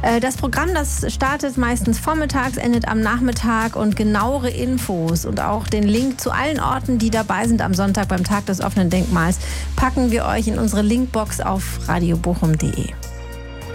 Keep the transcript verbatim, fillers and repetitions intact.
Das Programm, das startet meistens vormittags, endet am Nachmittag und genauere Infos und auch den Link zu allen Orten, die dabei sind am Sonntag beim Tag des offenen Denkmals, packen wir euch in unsere Linkbox auf radiobochum punkt de.